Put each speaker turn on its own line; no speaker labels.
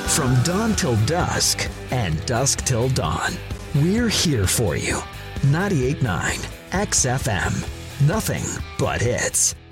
From dawn till dusk and dusk till dawn, we're here for you. 98.9 XFM. Nothing but hits.